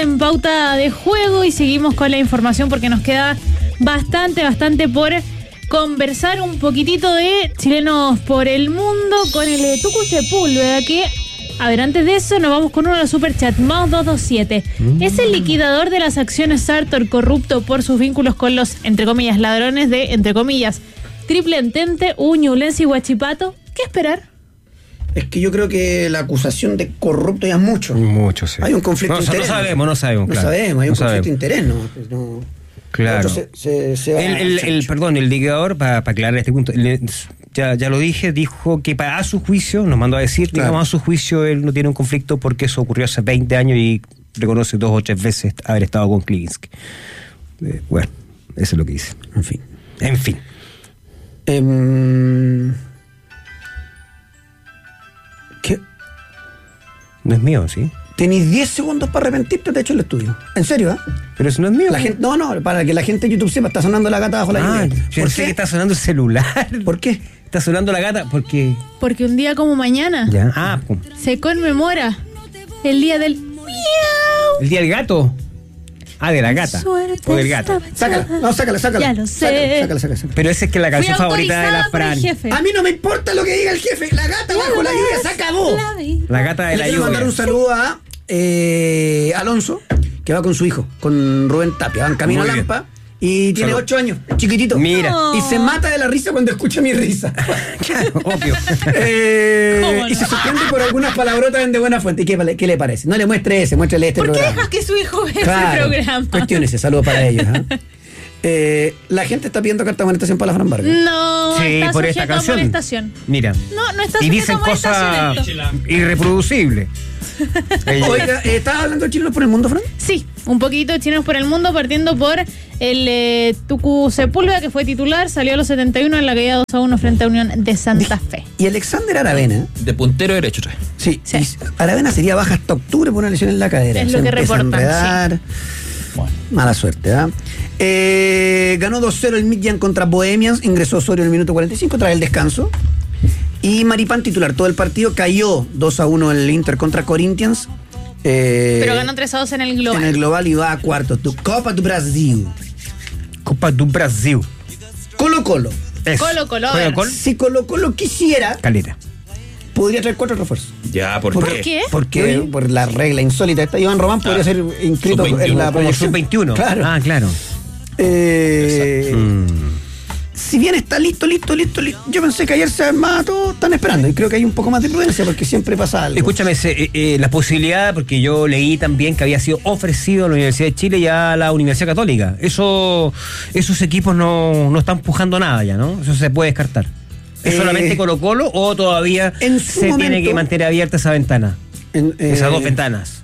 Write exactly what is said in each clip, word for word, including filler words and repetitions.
en Pauta de Juego y seguimos con la información porque nos queda bastante, bastante por conversar un poquitito de chilenos por el mundo con el Tucu Sepúlveda, que, a ver, antes de eso nos vamos con uno de los superchats, más dos dos siete. Mm. Es el liquidador de las acciones Sartor, corrupto por sus vínculos con los, entre comillas, ladrones de, entre comillas, Triple Entente, Ñublense y Huachipato. ¿Qué esperar? Es que yo creo que la acusación de corrupto ya es mucho. Mucho, sí. Hay un conflicto de no, interés. No sabemos, no sabemos. No claro. sabemos, hay no un sabemos. conflicto de interés, ¿no? no claro. Se, se, se va el, el, el, perdón, el liquidador, para pa aclarar este punto, le, ya, ya lo dije, dijo que para a su juicio, nos mandó a decir, claro. digamos, a su juicio él no tiene un conflicto porque eso ocurrió hace veinte años y reconoce dos o tres veces haber estado con Klivinsky. Eh, bueno, eso es lo que dice. En fin. En fin. Um, ¿Qué? No es mío, ¿sí? Tenís diez segundos para arrepentirte, te he hecho el estudio. En serio, ¿eh? Pero eso no es mío. La gente, no, no, para que la gente de YouTube sepa, está sonando la gata bajo la ah, lluvia. ¿Por qué? Que está sonando el celular. ¿Por qué? Está sonando la gata porque... Porque un día como mañana ya. Ah, pum. se conmemora el día del miau. ¿El día del gato? Ah, de la gata. O del gato. Sácala, no, sácala, sácala. Ya lo sé. Sácala, sácala, sácala, sácala. Pero esa es que es la canción favorita de la Fran. A mí no me importa lo que diga el jefe. La gata bajo la lluvia se acabó. La gata de la lluvia. Quiero mandar un saludo a eh, Alonso, que va con su hijo, con Rubén Tapia. Van camino a Lampa. Y tiene ocho años, chiquitito. Mira. No. Y se mata de la risa cuando escucha mi risa. Claro, obvio. eh, no? Y se sorprende por algunas palabrotas de buena fuente. ¿Y qué, qué le parece? No le muestre ese, muéstrele este ¿Por programa. qué dejas que su hijo vea claro, ese programa? Cuestiones, saludo para ellos. ¿eh? Eh, la gente está pidiendo carta de amonestación para la Fran Vargas. No, sí, está por esta sujeto a canción. amonestación. Mira. No, no está y sujeto dicen a amonestación cosas irreproducibles. Oiga, eh, ¿estabas hablando de chilenos por el mundo, Fran? Sí, un poquito de chilenos por el mundo, partiendo por el eh, Tucu Sepúlveda, que fue titular, salió a los setenta y uno en la caída dos a uno frente a Unión de Santa Fe. Y Alexander Aravena. De puntero derecho trae. Sí, sí. Y Aravena sería baja hasta octubre por una lesión en la cadera. Es Se lo que empieza a reportan, enredar. sí. Bueno, mala suerte, ¿ah? ¿eh? Ganó dos cero el Midtjylland contra Bohemians, ingresó Osorio en el minuto cuarenta y cinco tras el descanso. Y Maripán titular todo el partido, cayó dos a uno el Inter contra Corinthians. Eh, Pero ganó tres a dos en el global. En el global y va a cuartos. Tu Copa do Brasil. Copa do Brasil. Colo Colo. Eso. Colo Colo. a Colo ver. Colo. Si Colo Colo quisiera, Calera. podría traer cuatro refuerzos. Ya, ¿por, ¿Por qué? qué? Porque por la regla insólita esta, Iván Román podría Ah, ser inscrito sub veintiuno, en la Como promoción. sub veintiuno. Claro. Ah, claro. Eh, Mm. Si bien está listo, listo, listo, listo, yo pensé que ayer se armaba todo, están esperando. Y creo que hay un poco más de prudencia porque siempre pasa algo. Escúchame, se, eh, eh, la posibilidad, porque yo leí también que había sido ofrecido a la Universidad de Chile y a la Universidad Católica. Eso, esos equipos no, no están empujando nada ya, ¿no? Eso se puede descartar. ¿Es Eh, solamente Colo Colo o todavía en su se momento- tiene que mantener abierta esa ventana? En, eh, Esas dos ventanas.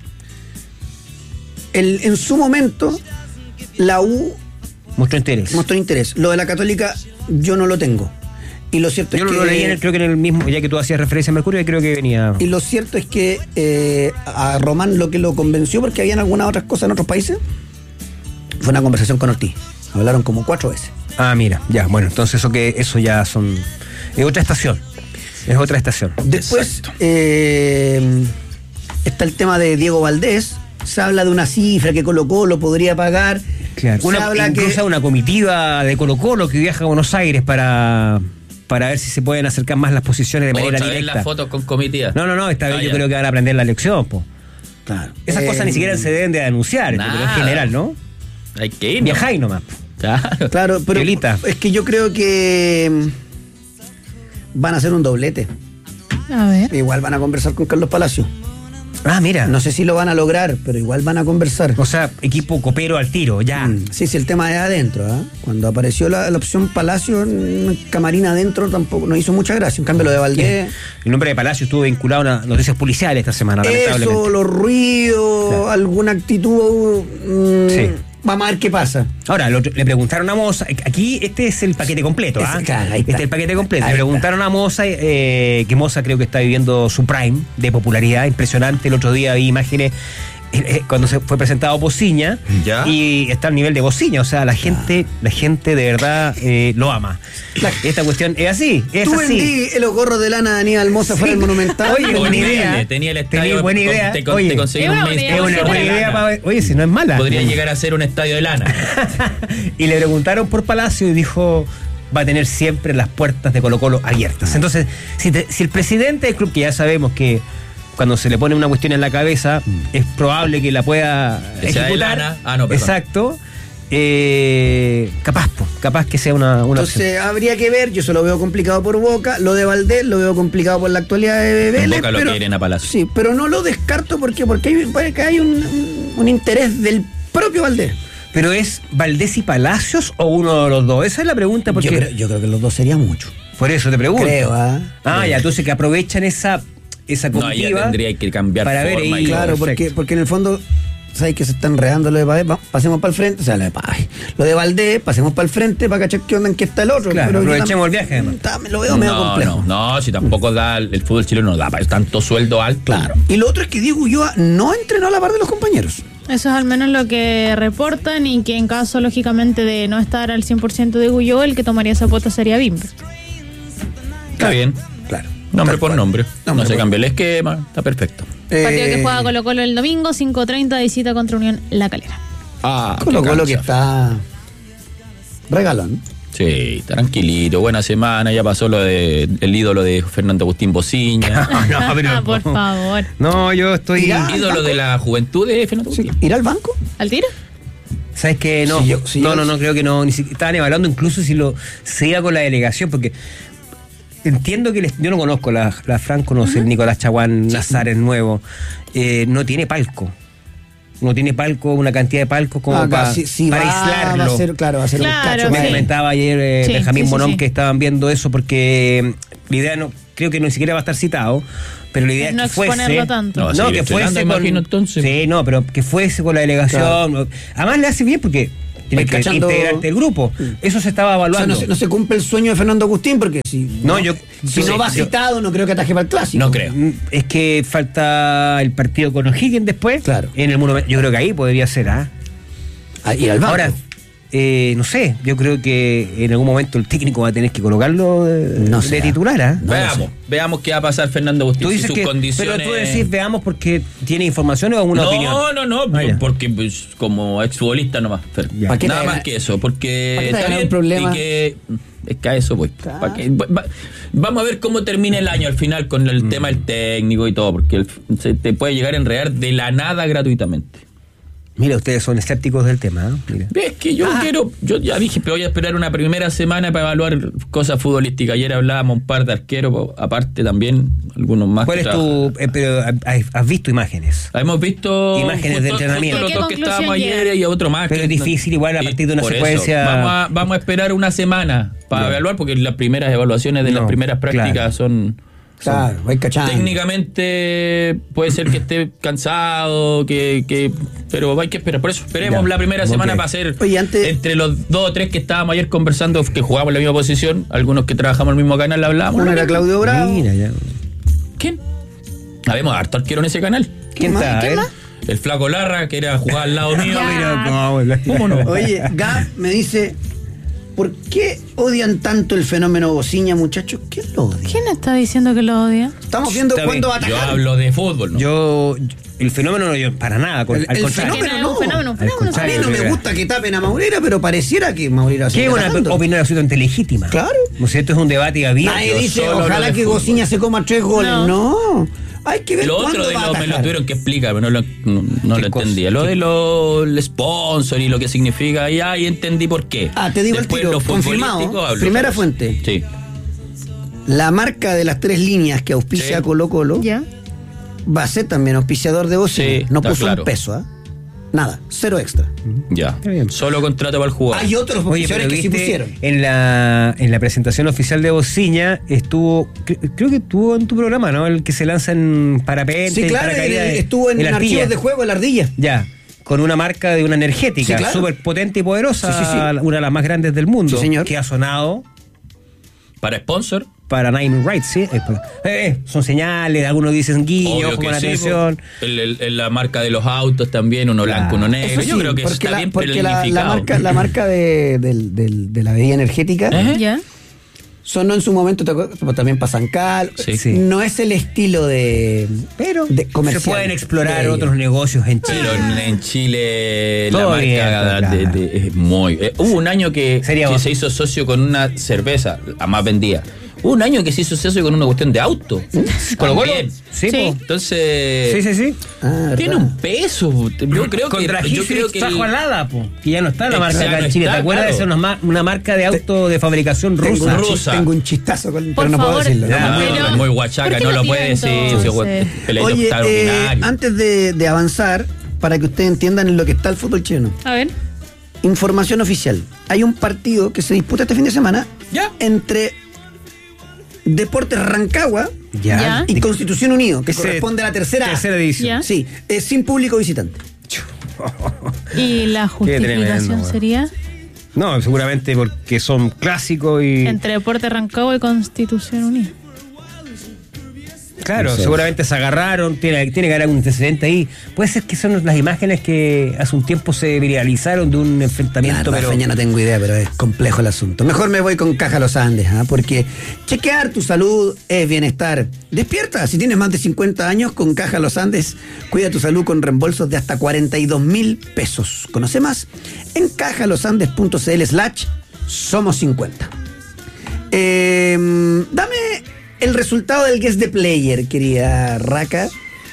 el- en su momento, la U Mostró interés. mostró interés. Lo de la Católica, yo no lo tengo. Y lo cierto Yo es lo, que. lo leí, en el, creo que en el mismo, ya que tú hacías referencia a Mercurio, creo que venía. Y lo cierto es que eh, a Román lo que lo convenció, porque habían algunas otras cosas en otros países, fue una conversación con Ortiz. Hablaron como cuatro veces. Ah, mira, ya, bueno, entonces eso que eso ya son. Es otra estación. Es otra estación. Después eh, está el tema de Diego Valdés. Se habla de una cifra que Colo Colo podría pagar. Claro. Se Una, habla incluso que una comitiva de Colo Colo que viaja a Buenos Aires para, para ver si se pueden acercar más las posiciones de manera Otra vez directa. las fotos con comitiva. No, no, no, esta vez Ah, yo ya. creo que van a aprender la lección, po. Claro. Esas Eh, cosas ni siquiera se deben de anunciar, pero en nada. general, ¿no? Hay que ir. ¿no? Viajáis nomás. Claro. Claro, pero Violita. es que yo creo que mm, van a hacer un doblete. A ver. Igual van a conversar con Carlos Palacio. Ah, mira. No sé si lo van a lograr, pero igual van a conversar. O sea, equipo copero al tiro, ya. Mm, Sí, sí, el tema es adentro. ¿ah? Cuando apareció la, la opción Palacio, en Camarín adentro tampoco nos hizo mucha gracia. En cambio, lo de Valdés. El nombre de Palacio estuvo vinculado a unas noticias policiales esta semana, Eso, lamentablemente. los ruidos, Claro. alguna actitud. mm, Sí. Vamos a ver qué pasa. Ahora, lo- le preguntaron a Moza, aquí este es el paquete completo, ¿ah? Es- claro, ahí Este está. es el paquete completo. Ahí Le preguntaron a Moza, eh, que Moza creo que está viviendo su prime de popularidad, impresionante. El otro día vi imágenes eh, cuando se fue presentado Bociña, Ya. y está al nivel de Bociña, o sea, la gente, la gente de verdad eh, lo ama. Esta cuestión es así, es Tú así. vendí los gorros de lana de Aníbal Mosa Sí. fuera del Monumental. Oye, buena Horrible, idea. tenía el estadio. Tenía buena idea. Te, te, Oye, te conseguí es un una mes. buena Es una buena idea, para, oye, si no es mala. Podría llegar a ser un estadio de lana. Y le preguntaron por Palacio y dijo, va a tener siempre las puertas de Colo Colo abiertas. Entonces, si, te- si el presidente del club, que ya sabemos que cuando se le pone una cuestión en la cabeza, es probable que la pueda Que sea de ejecutar. lana. Ah, no, perdón. Exacto. Eh, capaz, po, capaz que sea una, una opción. Entonces habría que ver, yo se lo veo complicado por Boca, lo de Valdés lo veo complicado por la actualidad de Vélez. En Boca lo pero- quieren a Palacio. Sí, pero no lo descarto porque, porque hay, porque hay un, un- un interés del propio Valdés. Pero ¿es Valdés y Palacios o uno de los dos? Esa es la pregunta, porque Yo creo, yo creo que los dos serían mucho. por eso te pregunto. Creo, ¿ah? Ah, ya, entonces que aprovechan esa, esa No, ya comitiva tendría que cambiar para ver forma ahí. y- Claro, porque, Perfecto. porque en el fondo, ¿sabes que se están enredando lo de Valdés? Va- Pasemos para el frente, o sea, lo de, ay, lo de Valdés, pasemos para el frente para cachar qué onda en qué está el otro. Claro, pero yo aprovechemos tam- el viaje, además. ta- me lo veo medio no, complejo. no, no, si tampoco da, el fútbol chileno no da para tanto sueldo alto. Claro. Y lo otro es que Diego Ulloa no entrenó a la par de los compañeros. Eso es al menos lo que reportan y que en caso, lógicamente, de no estar al cien por ciento de Guyó, el que tomaría esa cuota sería Bimber. Está bien. Claro. Nombre Tal por cual. nombre. Nombre no se por- cambia el esquema, está perfecto. Partido Eh, que juega Colo Colo el domingo, cinco treinta, de visita contra Unión La Calera. Ah, Colo qué Colo que cancha. está regalón. Sí, tranquilito, buena semana, ya pasó lo de el ídolo de Fernando Agustín Bociña. No, pero- Por favor. No, yo estoy. Irá. ídolo de la juventud de Fernando Sí, Agustín. ¿irá al banco? ¿Al tiro? ¿Sabes qué? No, Si yo- si no, yo- no, no, creo que no. Ni siquiera, estaban evaluando incluso si lo se iba con la delegación, porque entiendo que les- yo no conozco la, la Fran, conoce el Nicolás Chaguán Nazar, el nuevo. Eh, no tiene palco. No tiene palco, una cantidad de palcos como Ah, para, si- si para va, aislarlo. va a ser, claro, va a ser Claro, un cacho. Me sí. más. comentaba ayer eh, Sí, Benjamín sí, sí, Bonón sí. que estaban viendo eso porque eh, la idea no, creo que ni siquiera va a estar citado, pero la idea Es es no que fuese. exponerlo tanto. No, va a No, seguir que entrenando, fuese me con, imagino, entonces. Sí, no, pero que fuese con la delegación. Además le hace bien porque tiene Vais que cachando- integrarte el grupo. Eso se estaba O sea, evaluando. no, se, no se cumple el sueño de Fernando Agustín porque si No, yo- si sí, no va yo- citado no creo que ataje para el clásico. No creo. Mm, Es que falta el partido con O'Higgins después. Claro. En el Monumento. Yo creo que ahí podría ser, ¿ah? A ir al banco. Ahora, eh, no sé, yo creo que en algún momento el técnico va a tener que colocarlo de, No de sé. titular, ¿ah? No lo veamos, sé. veamos qué va a pasar Fernando Agustín. Tú si dices sus que, condiciones. pero tú decís veamos porque tiene informaciones o una no, opinión. no, no, Ah, ya. porque pues, como exfutbolista nomás. Fer. Ya. ¿Para qué Nada te- más que eso, porque ¿para qué te está ganar bien un problema? y que es que a eso voy. Claro. ¿Para qué? Va- va- vamos a ver cómo termina el año al final con el tema del técnico y todo, porque el- se te puede llegar a enredar de la nada gratuitamente. Mira, ustedes son escépticos del tema, ¿eh? Mira. Es que yo Ah. quiero, yo ya dije, pero voy a esperar una primera semana para evaluar cosas futbolísticas. Ayer hablábamos un par de arqueros, po, aparte también algunos más. ¿Cuál que es tu. trabajan. eh, pero has, has visto imágenes? Hemos visto Imágenes de justo- entrenamiento. justo ¿Y a qué los dos que conclusión estábamos ayer llegan? y otro más. Pero que- es difícil igual a y partir de una por eso, secuencia- vamos, a, vamos a esperar una semana para Ya. evaluar, porque las primeras evaluaciones de No, las primeras prácticas claro. son. Claro, vais cachando. Técnicamente puede ser que esté cansado, que, que pero hay que esperar. Por eso esperemos Ya, la primera ok. semana para hacer Oye, antes- entre los dos o tres que estábamos ayer conversando, que jugábamos en la misma posición, algunos que trabajamos en el mismo canal, hablábamos. Uno era Claudio Bravo. Mira, ya. ¿Quién? Habemos harto arquero en ese canal. ¿Quién más? está? A ¿Quién ver. más? El Flaco Larra, que era jugar al lado mío. Ya. Mira cómo habla. ¿Cómo no? Oye, Gab me dice, ¿por qué odian tanto el fenómeno Bociña, muchachos? ¿Quién lo odia? ¿Quién está diciendo que lo odia? Estamos viendo Está cuándo va a bien. Yo atajar. hablo de fútbol, ¿no? Yo, el fenómeno no, yo para nada, con- El- al el contrario. Que no fenómeno es un no. fenómeno, un Al fenómeno. A mí contrario. no me Mira. gusta que tapen a Maurera, pero pareciera que Maurera Que es una opinión absolutamente legítima. Claro. ¿No es cierto? Es un debate abierto. Nadie dice, solo hablo ojalá de que fútbol. Bociña se coma tres goles. No. No. Hay que ver Lo cuándo otro de va a lo, me lo atajar. tuvieron que explicar, pero no lo, no, no ¿Qué lo cosa? entendía. Lo ¿Qué? de lo, el sponsor y lo que significa, y ahí entendí por qué. Ah, te digo el Después tiro, lo confirmado. futbolístico hablo, Primera ¿sabes? fuente. Sí. La marca de las tres líneas que auspicia Sí. Colo Colo ¿Ya? va a ser también auspiciador de Bociña. Sí, no está puso claro. un peso, ¿ah? Nada, cero extra. Ya. Está bien. Solo contrato para el jugador. Hay otros Oye, auspiciadores pero que sí viste, pusieron. en la, en la presentación oficial de Bociña estuvo, cre- creo que estuvo en tu programa, ¿no? El que se lanza en parapente, Sí, en claro, paracaídas, en el- estuvo en, la ardilla. archivos de juego en la ardilla. Ya, con una marca de una energética Sí, claro. súper potente y poderosa, Sí, sí, sí. una de las más grandes del mundo, Sí, señor. que ha sonado. Para sponsor, para naming rights, ¿sí? Eh, eh, son señales, algunos dicen guiño, con atención. Sí, el, el, el, la marca de los autos también, uno Claro. blanco, uno negro. Eso Yo sí, creo que eso porque está la, bien porque la, la planificado. marca, la marca de, del- del- de la bebida energética Ajá. ¿Ya? sonó en su momento, ¿te acuerdas? Pero también para San Cal. Sí. Sí. No es el estilo de, Pero de comercial. se pueden explorar de- otros negocios en Chile. Pero en, en Chile la Todo marca bien, de- claro. de- es muy... eh, hubo un año que, Sería que vos. se hizo socio con una cerveza, la más vendida. Hubo un año que se hizo socio con una cuestión de auto. Colo-Colo. También. Sí, Sí. po. Entonces... sí, sí, sí. Ah, Tiene ¿verdad? un peso. Yo creo que... Contra Yo creo que... trajo el- alada, po, que ya no está la marca Exacto, acá en no Chile. está, ¿Te acuerdas claro. de ser una, ma- una marca de auto de fabricación Tengo, rusa? un rusa. chis- tengo un chistazo, con, Por pero no puedo favor. decirlo. Ya, No, muy, Pero- muy ¿por guachaca, qué no lo lo puede tiene decir. entonces? ese peleito Oye, eh, extraordinario. antes de, de avanzar, para que ustedes entiendan en lo que está el fútbol chileno, A ver. información oficial. Hay un partido que se disputa este fin de semana Ya. entre Deportes Rancagua Ya. y Constitución Unido, que Ese- corresponde a la tercera. A. Tercera edición. Ya. Sí, eh, sin público visitante. ¿Y la justificación tremendo, weón. sería? No, seguramente porque son clásicos y... Entre Deporte Rancagua y Constitución Unida. Claro, No sé. seguramente se agarraron, tiene, tiene que haber algún antecedente ahí. Puede ser que son las imágenes que hace un tiempo se viralizaron de un La enfrentamiento, verdad, pero... Feña, no tengo idea, pero es complejo el asunto. Mejor me voy con Caja Los Andes, ¿ah? Porque chequear tu salud es bienestar. Despierta, si tienes más de cincuenta años, con Caja Los Andes, cuida tu salud con reembolsos de hasta cuarenta y dos mil pesos. Conoce más en cajalosandes.cl slash somos cincuenta. Eh, dame el resultado del Guess the Player, querida Raka.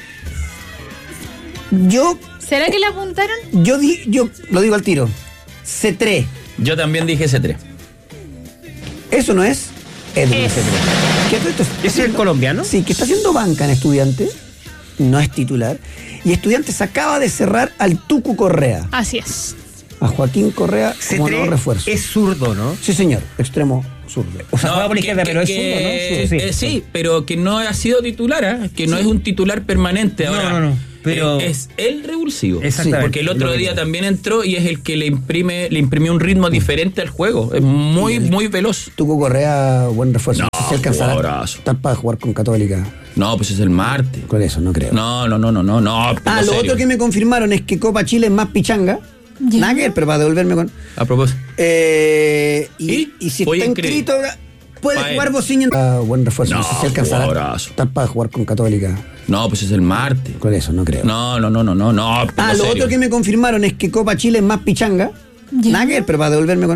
Yo, ¿Será que le apuntaron? yo, di, yo lo digo al tiro. C tres. Yo también dije ese tres. Eso no es Edwin Es. C tres. ¿Qué todo esto está ¿Ese es el haciendo- colombiano? Sí, que está haciendo banca en Estudiante. No es titular. Y Estudiantes acaba de cerrar al Tucu Correa. Así es. A Joaquín Correa como nuevo refuerzo. es zurdo, ¿no? Sí, señor. Extremo zurdo. O sea, juega por que- izquierda, que- pero es que- zurdo, ¿no? eh, sí, pero que no ha sido titular, ¿eh? Que no es un titular permanente. No, Ahora, no, no, pero- eh, es el revulsivo. Exactamente. Porque el otro Lo que día digo. también entró y es el que le imprime, le imprimió un ritmo diferente al juego. Es muy, muy veloz. Tucu Correa, buen refuerzo. No, No sé si alcanzará jugadorazo. estar para jugar con Católica. No, pues es el martes. Con eso, no creo. No, no, no, no, no, no. ah, pero lo serio. otro que me confirmaron es que Copa Chile es más pichanga. Ya. Nada que ver, pero para devolverme con. A propósito. Eh, y, ¿Y? y si Oye, está increíble. inscrito, puede Pa' jugar él. Bociña. Ah, buen refuerzo. No, No, sé si alcanzará jugadorazo. estar para jugar con Católica. No, pues es el martes. Con eso, no creo. No, no, no, no, no, no. pero ah, lo serio. otro que me confirmaron es que Copa Chile es más pichanga. Ya. Nada que ver, pero para devolverme con.